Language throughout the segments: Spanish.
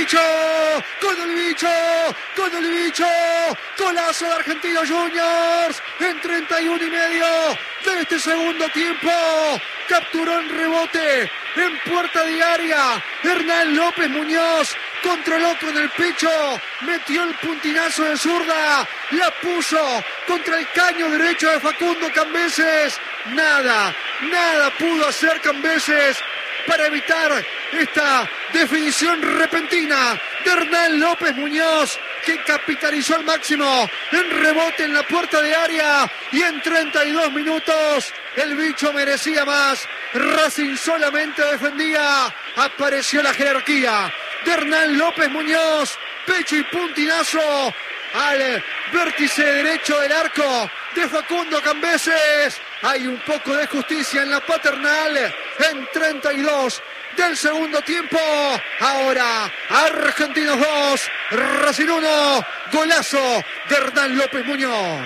bicho! ¡Gol del bicho! ¡Gol del bicho! ¡Golazo de Argentinos Juniors! En 31 y medio de este segundo tiempo. Capturó en rebote, en puerta de área, Hernán López Muñoz. Controló con el pecho, metió el puntinazo de zurda, la puso contra el caño derecho de Facundo Cambeses. Nada pudo hacer Cambeses para evitar esta definición repentina de Hernán López Muñoz, que capitalizó al máximo en rebote en la puerta de área, y en 32 minutos el bicho merecía más. Racing solamente defendía. Apareció la jerarquía de Hernán López Muñoz, pecho y puntinazo al vértice derecho del arco de Facundo Cambeses. Hay un poco de justicia en la Paternal en 32 del segundo tiempo. Ahora Argentinos 2, Racing 1, golazo de Hernán López Muñoz.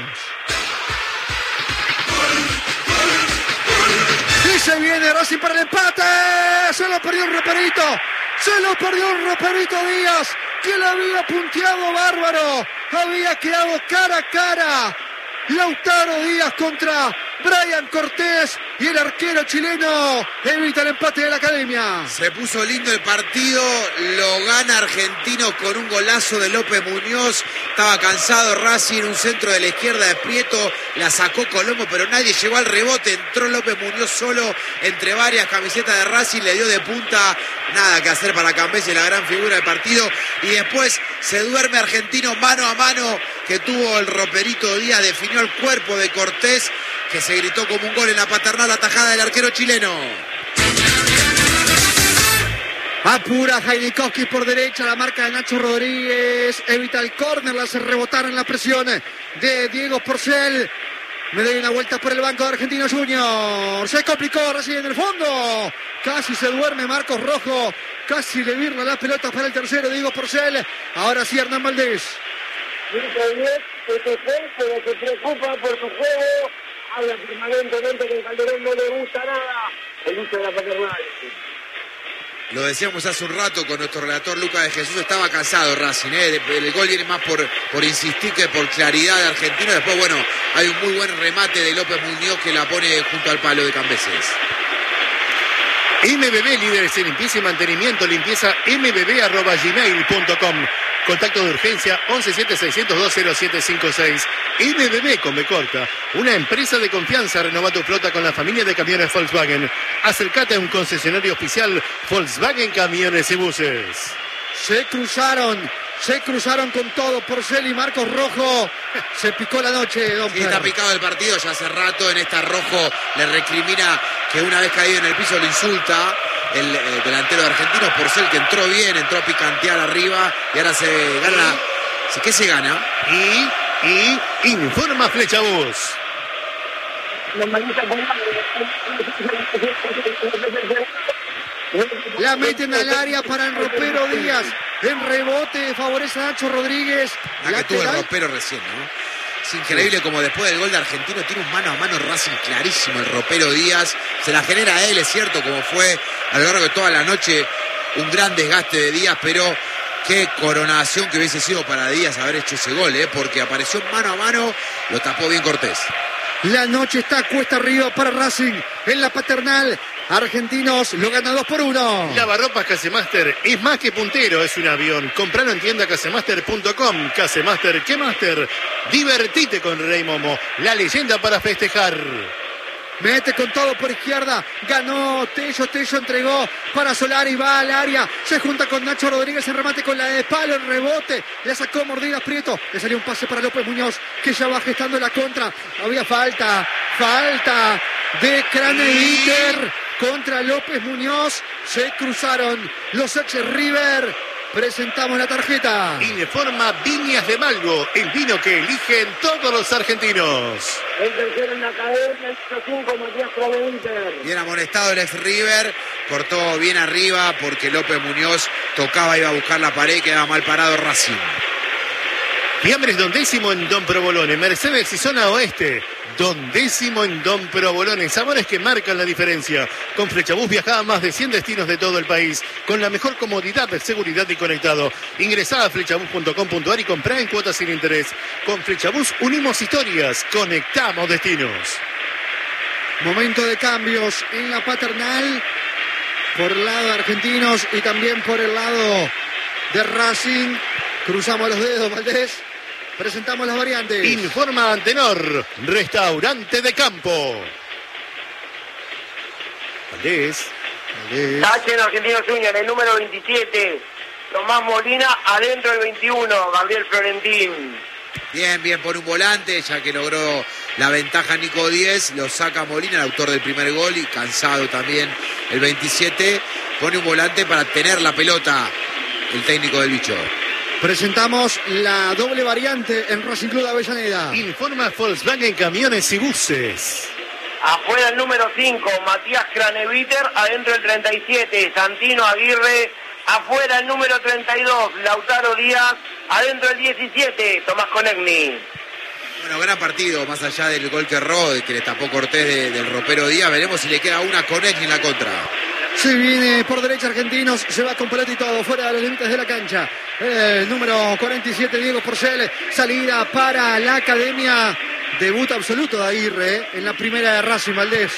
Y se viene Racing para el empate. Se lo perdió un Roperito Díaz, que le había punteado bárbaro. Había quedado cara a cara Lautaro Díaz contra Brian Cortés, y el arquero chileno evita el empate de la Academia. Se puso lindo el partido, lo gana Argentinos con un golazo de López Muñoz. Estaba cansado Racing, un centro de la izquierda de Prieto, la sacó Colombo, pero nadie llegó al rebote. Entró López Muñoz solo entre varias camisetas de Racing, le dio de punta. Nada que hacer para Cambeses, la gran figura del partido. Y después se duerme Argentinos mano a mano, que tuvo el Roperito Díaz, definió el cuerpo de Cortés, que se gritó como un gol en la Paternal, atajada del arquero chileno. Apura Heinikowski por derecha, la marca de Nacho Rodríguez, evita el córner, la hace rebotar en la presión de Diego Porcel. Me doy una vuelta por el banco de Argentinos Juniors. Se complicó Racing en el fondo. Casi se duerme Marcos Rojo. Casi le virla las pelotas para el tercero, Diego Porcel. Ahora sí, Hernán Valdés. Pero se preocupa por su juego. Habla permanentemente que el Calderón no le gusta nada el uso de la Paternal. Lo decíamos hace un rato con nuestro relator Lucas de Jesús, estaba cansado Racing, el gol viene más por insistir que por claridad de Argentino. Después, bueno, hay un muy buen remate de López Muñoz que la pone junto al palo de Cambeses. MBB, líderes en limpieza y mantenimiento, limpieza mbb@gmail.com. Contacto de urgencia 1176020756. MBB con B corta, una empresa de confianza. Renova tu flota con la familia de camiones Volkswagen. Acércate a un concesionario oficial Volkswagen Camiones y Buses. Se cruzaron con todo Porcel y Marcos Rojo. Se picó la noche, don Sí, está picado el partido ya hace rato. En esta Rojo le recrimina que una vez caído en el piso lo insulta. El delantero de Argentinos, Porcel, que entró bien, entró a picantear arriba y ahora se gana. ¿Qué se gana? Y informa Flecha Bus. La meten al área para el Ropero Díaz. En rebote favorece a Nacho Rodríguez. La que tuvo el Ropero recién, ¿no? Es increíble como después del gol de Argentino tiene un mano a mano Racing clarísimo el Ropero Díaz. Se la genera a él, es cierto, como fue a lo largo de toda la noche un gran desgaste de Díaz, pero qué coronación que hubiese sido para Díaz haber hecho ese gol, porque apareció mano a mano, lo tapó bien Cortés. La noche está cuesta arriba para Racing en la Paternal. Argentinos lo gana 2-1. Lavarropas Casemaster es más que puntero, es un avión. Compralo en tienda casemaster.com. Casemaster, ¿qué Master? Divertite con Rey Momo, la leyenda para festejar. Mete con todo por izquierda. Ganó Tello entregó para Solari. Va al área. Se junta con Nacho Rodríguez. En remate con la de palo. El rebote. Le sacó mordidas Prieto. Le salió un pase para López Muñoz, que ya va gestando la contra. Había falta de Craneviter contra López Muñoz. Se cruzaron los ex River. Presentamos la tarjeta. Informa Viñas de Malgo, el vino que eligen todos los argentinos. El tercero en la cadena, el 5, Matías Craneviter. Bien amonestado el ex River, cortó bien arriba porque López Muñoz tocaba, iba a buscar la pared, quedaba mal parado Racing. Fiambres Don Décimo en Don Provolone, Mercedes y Zona Oeste. Don Décimo en Don Provolone, sabores que marcan la diferencia. Con Flechabús viajá a más de 100 destinos de todo el país, con la mejor comodidad, seguridad y conectado. Ingresá a flechabús.com.ar y comprá en cuotas sin interés. Con Flechabús unimos historias, conectamos destinos. Momento de cambios en la Paternal, por el lado de Argentinos y también por el lado de Racing. Cruzamos los dedos, Valdés. Presentamos las variantes. Informa Antenor, restaurante de campo. Valdés. Tache en Argentinos Juniors, el número 27. Tomás Molina, adentro el 21. Gabriel Florentín. Bien, por un volante, ya que logró la ventaja Nico 10, lo saca Molina, el autor del primer gol, y cansado también el 27. Pone un volante para tener la pelota el técnico del bicho. Presentamos la doble variante en Racing Club de Avellaneda. Informa Volkswagen Camiones y Buses. Afuera el número 5, Matías Craneviter, adentro el 37, Santino Aguirre, afuera el número 32, Lautaro Díaz, adentro el 17, Tomás Conegni. Bueno, gran partido, más allá del gol que erró, que le tapó Cortés del ropero Díaz. Veremos si le queda una Conegni en la contra. Se viene por derecha Argentinos, se va con pelota y todo, fuera de los límites de la cancha. El número 47, Diego Porcel, salida para la Academia. Debut absoluto de Aguirre en la primera de Racing, Valdés.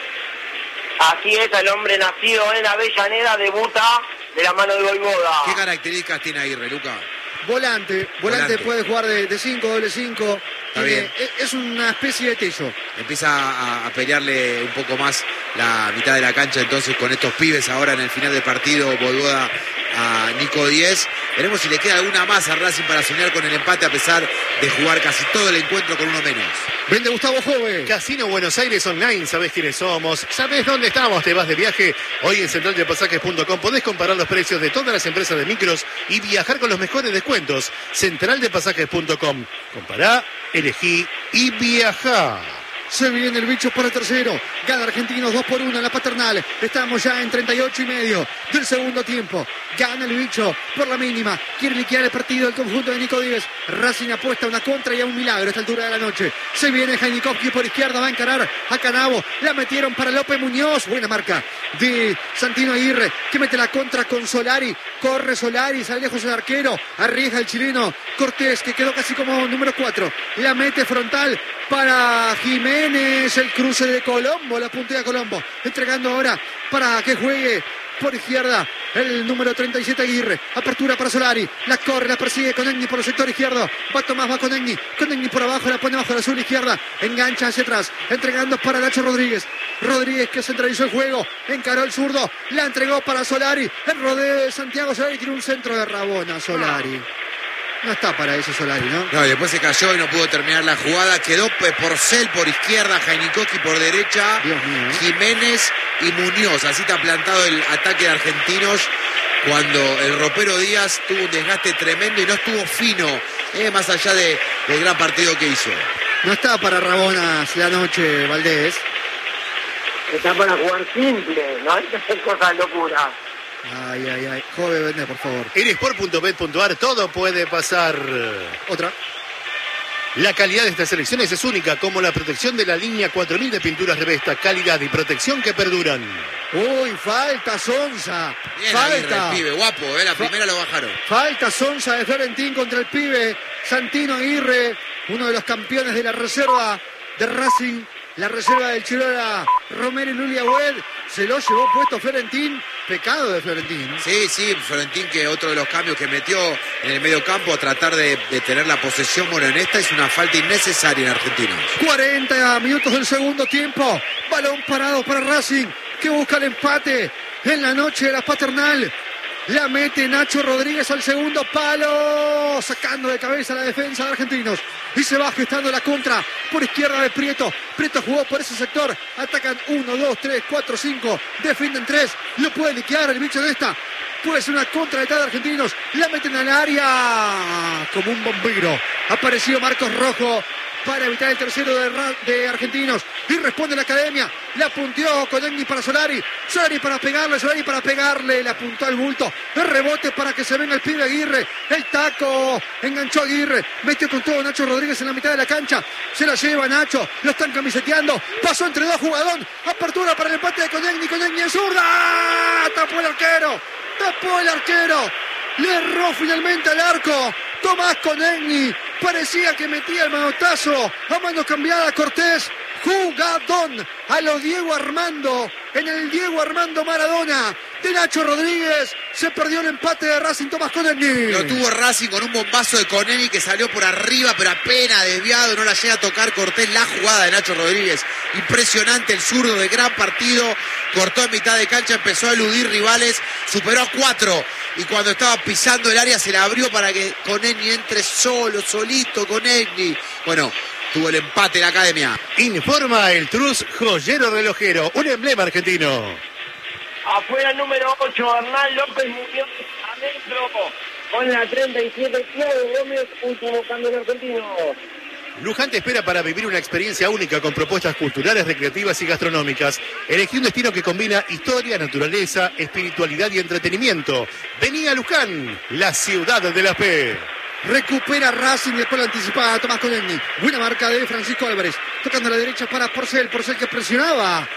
Así es, el hombre nacido en Avellaneda debuta de la mano de Voivoda. ¿Qué características tiene Aguirre, Luca? Volante puede jugar de 5, doble 5. Es una especie de Tello. Empieza a pelearle un poco más la mitad de la cancha entonces con estos pibes ahora en el final del partido. Voivoda a Nico 10. Veremos si le queda alguna más a Racing para soñar con el empate a pesar de jugar casi todo el encuentro con uno menos. Vende Gustavo Jove. Casino Buenos Aires Online, sabés quiénes somos, sabés dónde estamos, te vas de viaje. Hoy en centraldepasajes.com podés comparar los precios de todas las empresas de micros y viajar con los mejores descuentos. Centraldepasajes.com. Compará, elegí y viajá. Se viene el bicho por el tercero. Gana Argentinos 2-1 en la Paternal. Estamos ya en 38,5 del segundo tiempo. Gana el bicho por la mínima. Quiere liquidar el partido del conjunto de Nico Díez. Racing apuesta a una contra y a un milagro a esta altura de la noche. Se viene Jainikovski por izquierda. Va a encarar a Canavo. La metieron para López Muñoz. Buena marca de Santino Aguirre, que mete la contra con Solari. Corre Solari, sale lejos el arquero. Arriesga el chileno Cortés, que quedó casi como número 4. La mete frontal para Jiménez, el cruce de Colombo, la puntea Colombo, entregando ahora para que juegue por izquierda el número 37 Aguirre, apertura para Solari, la corre, la persigue Conegni por el sector izquierdo, va Tomás, va Conegni por abajo, la pone bajo la azul izquierda, engancha hacia atrás, entregando para Nacho Rodríguez que centralizó el juego, encaró el zurdo, la entregó para Solari, el rodeo de Santiago Solari, tiene un centro de Rabona Solari. No está para eso Solari, ¿no? No, después se cayó y no pudo terminar la jugada. Quedó Porcel por izquierda, Jainikovski por derecha, Dios mío, ¿eh? Jiménez y Muñoz. Así está plantado el ataque de Argentinos cuando el ropero Díaz tuvo un desgaste tremendo y no estuvo fino, más allá del gran partido que hizo. No está para Rabonas la noche, Valdés. Está para jugar simple, no hay que hacer cosas locuras. Ay. Jove, vende, por favor. En sport.bet.ar todo puede pasar. Otra. La calidad de estas selecciones es única, como la protección de la línea 4000 de pinturas Revesta. Calidad y protección que perduran. Uy, falta Sonsa. Bien Aguirre, el pibe, guapo, la primera lo bajaron. Falta Sonsa de Florentín contra el pibe Santino Aguirre, uno de los campeones de la reserva de Racing. La reserva del Chirola Romero y Lulia Hued. Se lo llevó puesto Florentín. Pecado de Florentín. Sí, Florentín, que otro de los cambios que metió en el medio campo a tratar de tener la posesión. Bueno, en esta es una falta innecesaria en Argentinos. 40 minutos del segundo tiempo. Balón parado para Racing, que busca el empate en la noche de la Paternal. La mete Nacho Rodríguez al segundo palo, sacando de cabeza la defensa de Argentinos. Y se va gestando la contra por izquierda de Prieto. Prieto jugó por ese sector. Atacan 1, 2, 3, 4, 5. Defienden 3. Lo puede liquidar el bicho de esta. Puede ser una contra de Argentinos. La meten al área como un bombero. Apareció Marcos Rojo para evitar el tercero de Argentinos. y responde la Academia. La punteó con Egni para Solari. Solari para pegarle. Le apuntó al bulto. El rebote para que se venga el pibe Aguirre. El taco. Enganchó Aguirre. Metió con todo Nacho Rodríguez en la mitad de la cancha. Se la lleva Nacho. Lo están camiseteando. Pasó entre dos jugadores. Apertura para el empate de Conegni. Conegni en zurda. Tapó el arquero. Le erró finalmente al arco. Tomás Conegni. Parecía que metía el manotazo. A mano cambiada Cortés. Jugadón a los Diego Armando. En el Diego Armando Maradona de Nacho Rodríguez. Se perdió el empate de Racing. Tomás Conegni. Lo tuvo Racing con un bombazo de Conegni que salió por arriba, pero apenas desviado. No la llega a tocar Cortés. La jugada de Nacho Rodríguez. Impresionante el zurdo de gran partido. Cortó en mitad de cancha, empezó a eludir rivales. Superó a 4. Y cuando estaba pisando el área se la abrió para que Conegni entre solito Conegni. Bueno, tuvo el empate la Academia. Informa el Trus Joyero Relojero, un emblema argentino. Afuera el número 8, Hernán López Muñoz, adentro con la 37, Claudio Gómez, último cambio de argentino. Luján te espera para vivir una experiencia única con propuestas culturales, recreativas y gastronómicas. Elegí un destino que combina historia, naturaleza, espiritualidad y entretenimiento. Vení a Luján, la ciudad de la fe. Recupera Racing después la anticipada Tomás Conegni. Buena marca de Francisco Álvarez. Tocando a la derecha para Porcel. Porcel que presionaba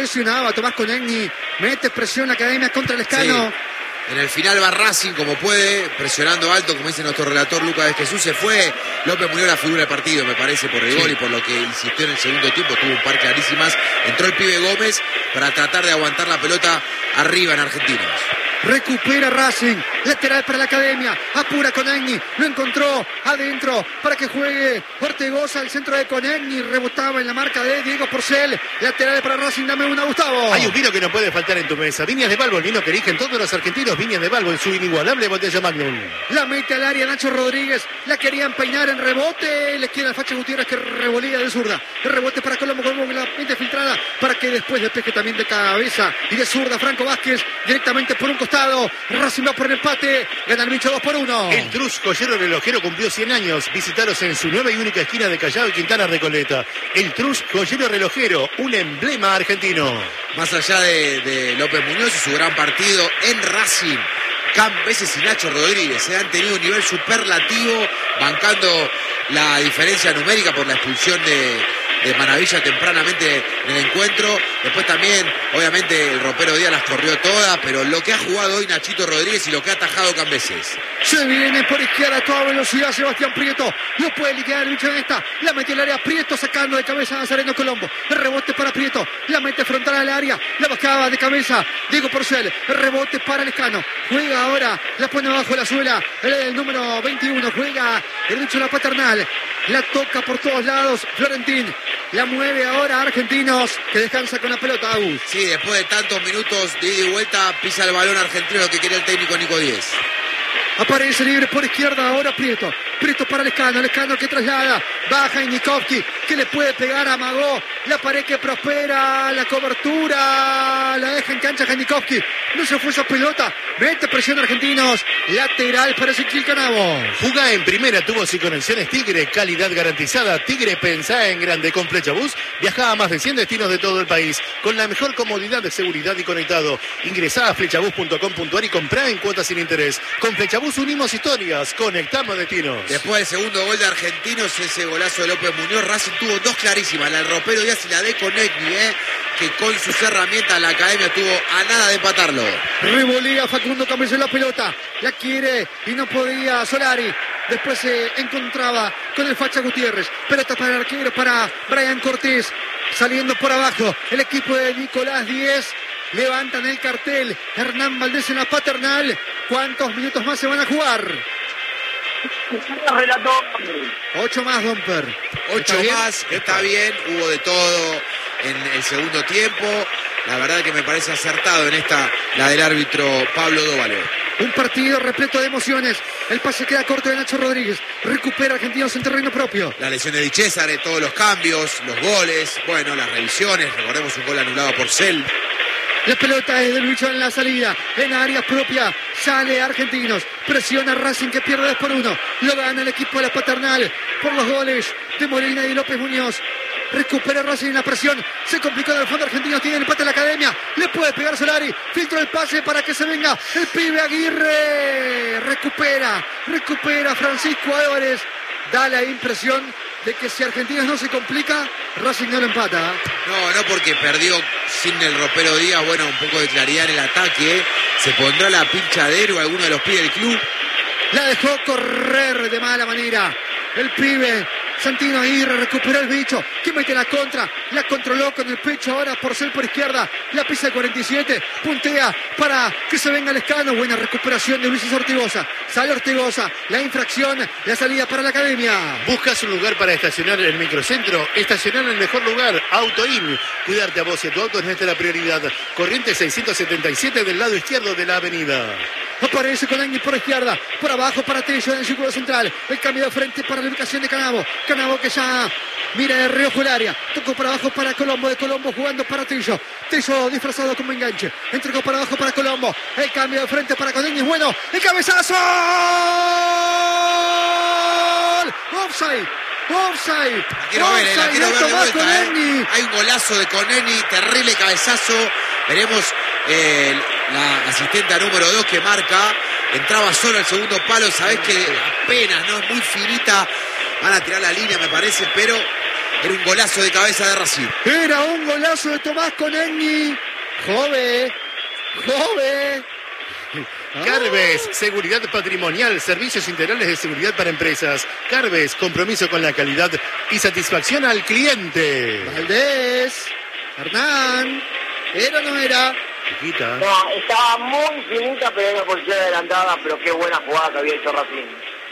Tomás Conegni. Mete presión la Academia contra el Escano. Sí. En el final va Racing como puede, presionando alto, como dice nuestro relator Lucas de Jesús. Se fue López Muñoz la figura del partido, me parece, por el gol y por lo que insistió en el segundo tiempo. Tuvo un par clarísimas. Entró el pibe Gómez para tratar de aguantar la pelota arriba en Argentinos. Recupera Racing, lateral para la Academia, apura Conegni, lo encontró adentro para que juegue Ortegoza al centro de Conegni, rebotaba en la marca de Diego Porcel, lateral para Racing, dame una, Gustavo. Hay un vino que no puede faltar en tu mesa, Viñas de Balbo, el vino que eligen todos los argentinos, Viñas de Balbo en su inigualable botella Magnum. La mete al área Nacho Rodríguez, la querían peinar en rebote, le queda Facha Gutiérrez que revolía de zurda, el rebote para Colombo con la mente filtrada para que después despeje también de cabeza y de zurda Franco Vázquez directamente por un costado. Racing va por el empate, gana el bicho 2-1. El Trus Joyero Relojero cumplió 100 años. Visitaros en su nueva y única esquina de Callao y Quintana Recoleta. El Trus Joyero Relojero, un emblema argentino. Más allá de López Muñoz y su gran partido en Racing, Cambeses y Nacho Rodríguez han tenido un nivel superlativo, bancando la diferencia numérica por la expulsión de Maravilla tempranamente en el encuentro. Después también, obviamente, el ropero Díaz las corrió todas, pero lo que ha jugado hoy Nachito Rodríguez y lo que ha atajado Cambeses. Se viene por izquierda a toda velocidad Sebastián Prieto. No puede liquidar el bicho en esta. La metió al área Prieto sacando de cabeza a Nazareno Colombo. El rebote para Prieto. La mete frontal al área. La bajaba de cabeza Diego Porcel. El rebote para el Escano. Juega ahora. La pone abajo la suela. El número 21. Juega el bicho la Paternal. La toca por todos lados Florentín. La mueve ahora Argentinos, que descansa con la pelota, Agus. Sí, después de tantos minutos de ida y vuelta, pisa el balón argentino, lo que quería el técnico Nico Díez. Aparece libre por izquierda ahora Prieto. Prieto para el Escano que traslada. Baja Inikovsky, que le puede pegar a Magó. La pared que prospera, la cobertura. La deja en cancha Inikovsky. No se fue esa pelota. Mete presión Argentinos. Lateral para Ezequiel Canavo. Jugá en primera, tubos y conexiones Tigre. Calidad garantizada. Tigre, pensá en grande. Con Flechabús, viajá a más de 100 destinos de todo el país. Con la mejor comodidad de seguridad y conectado. Ingresá a flechabús.com.ar y comprá en cuotas sin interés. Con Flechabús unimos historias. Conectamos destinos. Después del segundo gol de Argentinos, ese golazo de López Muñoz, Racing tuvo dos clarísimas, la del ropero Díaz y la de Conegni, que con sus herramientas la Academia tuvo a nada de empatarlo. Revolea Facundo Cambeses la pelota, la quiere y no podía Solari. Después se encontraba con el Facha Gutiérrez. Pelota para el arquero, para Brian Cortés. Saliendo por abajo el equipo de Nicolás Díez. Levantan el cartel. Hernán Valdés en la Paternal. ¿Cuántos minutos más se van a jugar? 8 más, Domper. 8 más, está bien. Hubo de todo en el segundo tiempo. La verdad que me parece acertado en esta, la del árbitro Pablo Dóvalo. Un partido repleto de emociones. El pase queda corto de Nacho Rodríguez. Recupera Argentinos en terreno propio. La lesión de Di César, todos los cambios, los goles, bueno, las revisiones. Recordemos un gol anulado por Cel. La pelota es del bicho en la salida. En área propia. Sale Argentinos. Presiona Racing que pierde 2-1. Lo gana el equipo de la Paternal por los goles de Molina y López Muñoz. Recupera Racing en la presión. Se complicó en el fondo argentino. Tiene el empate en la academia. Le puede pegar Solari. Filtro el pase para que se venga el pibe Aguirre. Recupera Francisco Álvarez. Da la impresión de que si Argentinos no se complica, Racing no lo empata. No, porque perdió sin el ropero Díaz. Bueno, un poco de claridad en el ataque. Se pondrá la pinchadero alguno de los pibes del club. La dejó correr de mala manera el pibe Santino Aguirre. Recuperó el bicho, que mete la contra, la controló con el pecho ahora Porcel por izquierda, la pisa el 47, puntea para que se venga el Lescano. Buena recuperación de Luis Ortigosa. Sale Ortigosa, la infracción, la salida para la academia. ¿Buscas un lugar para estacionar en el microcentro? Estacionar en el mejor lugar, AutoIn. Cuidarte a vos y a tu auto es nuestra prioridad. Corriente 677 del lado izquierdo de la avenida. Aparece con Agni por izquierda, por abajo para Tello en el círculo central. El cambio de frente para la ubicación de Canavo. Canavo que ya mira de reojo el área. Tocó para abajo para Colombo. De Colombo jugando para Tello. Tello disfrazado como enganche. Entregó para abajo para Colombo. El cambio de frente para Conegni es bueno. ¡El cabezazo! ¡Offside! La quiero ver de vuelta. Hay un golazo de Conegni, terrible cabezazo. Veremos la asistente número 2 que marca. Entraba solo el segundo palo. Sabés que apenas, no es muy finita. Van a tirar la línea, me parece, pero era un golazo de cabeza de Racing. Era un golazo de Tomás Conegni. Jove. Carves, seguridad patrimonial, servicios integrales de seguridad para empresas. Carves, compromiso con la calidad y satisfacción al cliente. Valdés, Hernán, ¿era o no era? Chiquita. No, estaba muy finita, pero en una posición adelantada, pero qué buena jugada que había hecho Racing.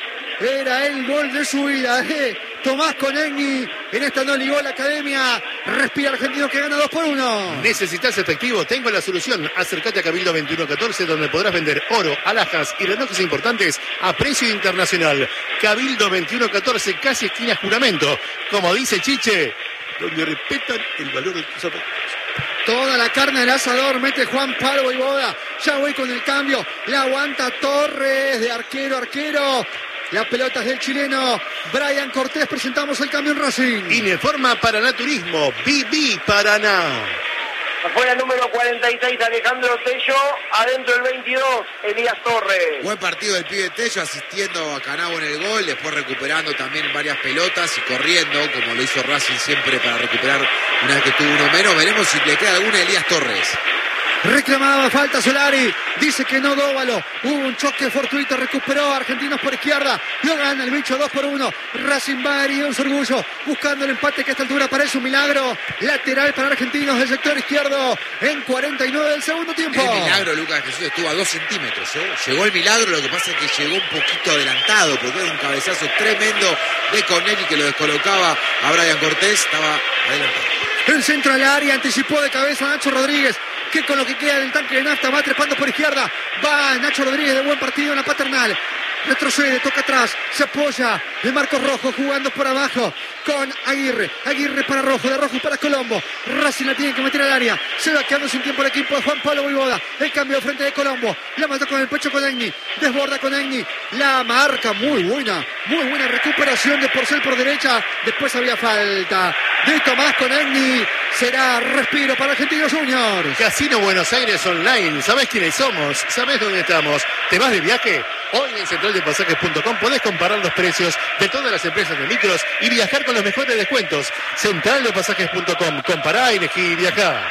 Era el gol de su vida, Tomás Conegni. En esta no ligó la academia. Respira Argentino que gana 2-1. ¿Necesitas efectivo? Tengo la solución. Acércate a Cabildo 2114, donde podrás vender oro, alhajas y relojes importantes a precio internacional. Cabildo 2114, casi esquina Juramento. Como dice Chiche, donde respetan el valor de tus zapatos. Toda la carne del asador mete Juan Pablo Voivoda. Ya voy con el cambio. La aguanta Torres de arquero. La pelota es del chileno Brian Cortés. Presentamos el cambio en Racing. Ineforma Paraná Turismo, BB Paraná. Afuera el número 46, Alejandro Tello. Adentro el 22, Elías Torres. Buen partido del pibe Tello, asistiendo a Canavo en el gol, después recuperando también varias pelotas y corriendo, como lo hizo Racing siempre para recuperar una vez que tuvo uno menos. Veremos si le queda alguna a Elías Torres. Reclamaba falta Solari, dice que no Dóvalo. Hubo un choque fortuito, recuperó Argentinos por izquierda. Lo gana el bicho 2-1. Racing va herido en su orgullo, buscando el empate que a esta altura parece un milagro. Lateral para Argentinos del sector izquierdo en 49 del segundo tiempo. El milagro, Lucas Jesús, estuvo a 2 centímetros. Llegó el milagro, lo que pasa es que llegó un poquito adelantado, porque era un cabezazo tremendo de Conegni que lo descolocaba a Brian Cortés. Estaba adelantado. El centro al área, anticipó de cabeza Nacho Rodríguez, que con lo que queda del tanque de nafta va trepando por izquierda. Va Nacho Rodríguez de buen partido en la paternal. Retrocede, toca atrás, se apoya de Marcos Rojo jugando por abajo con Aguirre. Aguirre para Rojo, de Rojo para Colombo. Racing la tiene que meter al área. Se va quedando sin tiempo el equipo de Juan Pablo Voivoda. El cambio de frente de Colombo. La mató con el pecho Conegni. Desborda Conegni. La marca muy buena recuperación de Porcel por derecha. Después había falta de Tomás Conegni. Será respiro para Argentinos Juniors. Casino Buenos Aires Online. ¿Sabés quiénes somos? ¿Sabés dónde estamos? ¿Te vas de viaje? Hoy en centraldepasajes.com podés comparar los precios de todas las empresas de micros y viajar con los mejores descuentos. Centraldepasajes.com. Compará, elegí y viajá.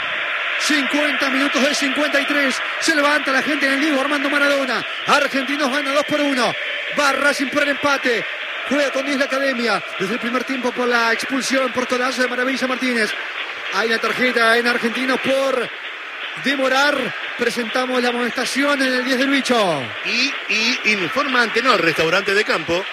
50 minutos del 53. Se levanta la gente en el Diego Armando Maradona. Argentinos gana 2-1. Va Racing por el empate. Juega con 10 la academia. Desde el primer tiempo por la expulsión por codazo de Maravilla Martínez. Hay la tarjeta en Argentinos por demorar. Presentamos la amonestación en el 10 del bicho. Y informa Antenor, restaurante de campo.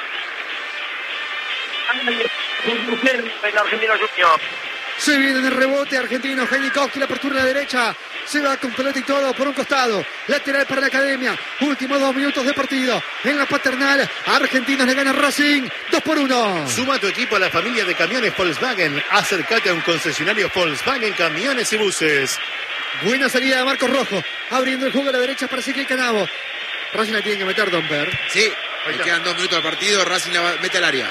El Argentino Junior. Se viene en el rebote argentino. Heinikowski, la apertura a la derecha. Se va con pelota y todo por un costado. Lateral para la academia. Últimos 2 minutos de partido. En la paternal, Argentinos le gana Racing 2-1. Suma tu equipo a la familia de camiones Volkswagen. Acércate a un concesionario Volkswagen Camiones y Buses. Buena salida de Marcos Rojo. Abriendo el juego a la derecha para Ezequiel Canavo. Racing la tiene que meter, Domper. Sí, le quedan 2 minutos al partido. Racing la mete al área.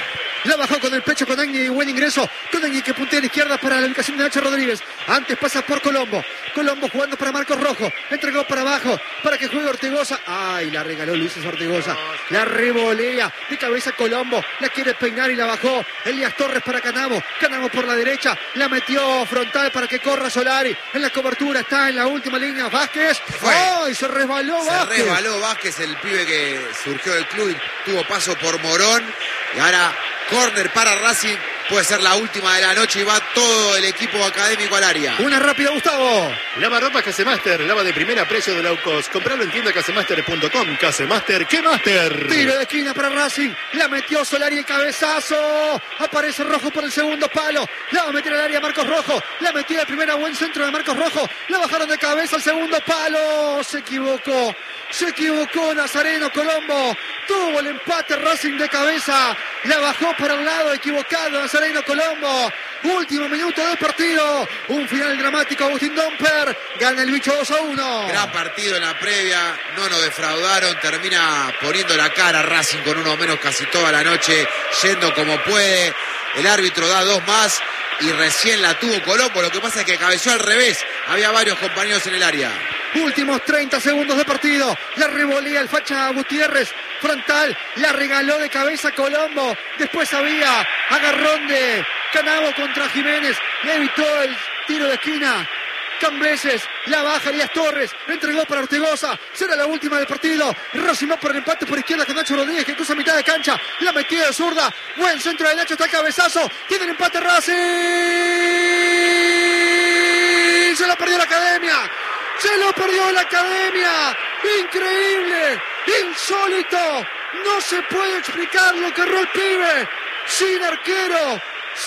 La bajó con el pecho con Agni y buen ingreso. Con Agni que puntea a la izquierda para la ubicación de Nacho Rodríguez. Antes pasa por Colombo. Colombo jugando para Marcos Rojo. Entregó para abajo para que juegue Ortigosa. Ay, la regaló Luis Ortigosa. La revolea de cabeza Colombo. La quiere peinar y la bajó. Elías Torres para Canamo. Canamo por la derecha. La metió frontal para que corra Solari. En la cobertura está en la última línea Vázquez. ¡Ay! Se resbaló Vázquez. Se resbaló Vázquez, el pibe que surgió del club y tuvo paso por Morón. Y ahora córner para Racing. Puede ser la última de la noche y va todo el equipo académico al área. Una rápida, Gustavo. Lava ropa Casemaster, lava de primera precio de low cost. Compralo en tiendacasemaster.com. Casemaster, ¿qué master? Tiro de esquina para Racing. La metió Solari, el cabezazo. Aparece Rojo por el segundo palo. La va a meter al área Marcos Rojo. La metió de primera, buen centro de Marcos Rojo. La bajaron de cabeza al segundo palo. Se equivocó Nazareno Colombo. Tuvo el empate Racing de cabeza. La bajó para un lado, equivocado Nazareno Colombo. Último minuto del partido. Un final dramático. Agustín Domper gana el bicho 2-1. Gran partido en la previa. No nos defraudaron. Termina poniendo la cara Racing con uno menos casi toda la noche. Yendo como puede. El árbitro da 2 más. Y recién la tuvo Colombo. Lo que pasa es que cabeció al revés. Había varios compañeros en el área. Últimos 30 segundos de partido. La revolea el facha Gutiérrez. Frontal. La regaló de cabeza Colombo. Después había agarrón de Canavo contra Jiménez. Le evitó el tiro de esquina. Cambeses, la baja Elías Torres, entregó para Ortigosa, será la última del partido. Racing va por el empate por izquierda con Nacho Rodríguez que cruza mitad de cancha, la metió de zurda, buen centro de Nacho, está el cabezazo, tiene el empate Racing. Se lo perdió la Academia, increíble, insólito, no se puede explicar lo que erró el pibe, sin arquero.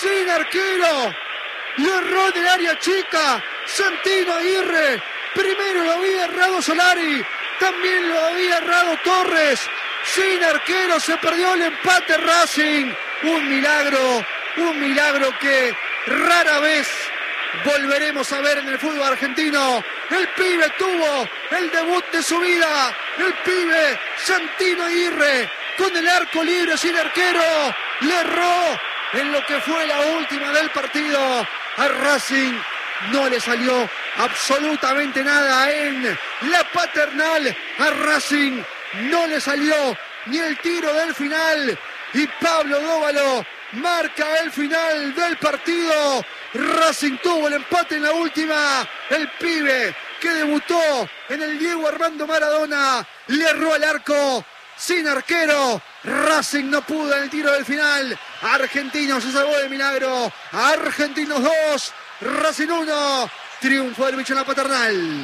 Lo erró en el área chica Santino Aguirre. Primero lo había errado Solari, también lo había errado Torres. Sin arquero se perdió el empate Racing. Un milagro que rara vez volveremos a ver en el fútbol argentino. El pibe tuvo el debut de su vida. El pibe Santino Aguirre con el arco libre sin arquero. Le erró en lo que fue la última del partido. A Racing no le salió absolutamente nada en la Paternal. A Racing no le salió ni el tiro del final. Y Pablo Dóvalo marca el final del partido. Racing tuvo el empate en la última. El pibe que debutó en el Diego Armando Maradona le erró al arco sin arquero. Racing no pudo en el tiro del final. Argentinos se salvó de milagro. Argentinos 2, Racing 1. Triunfo del bicho en la Paternal.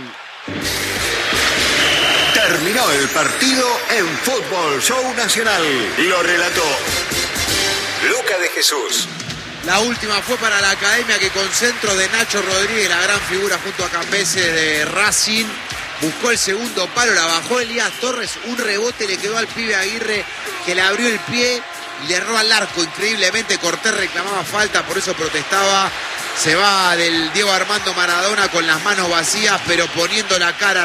Terminó el partido en Fútbol Show Nacional. Lo relató Luca de Jesús. La última fue para la Academia, que con centro de Nacho Rodríguez, la gran figura junto a Cambeses de Racing, buscó el segundo palo, la bajó Elías Torres, un rebote le quedó al pibe Aguirre, que le abrió el pie y le erró al arco. Increíblemente Cortés reclamaba falta, por eso protestaba. Se va del Diego Armando Maradona con las manos vacías, pero poniendo la cara